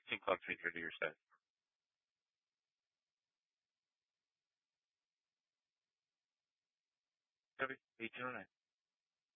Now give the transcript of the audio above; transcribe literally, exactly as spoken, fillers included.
Sync clock feature to your site. Copy. eighteen oh nine.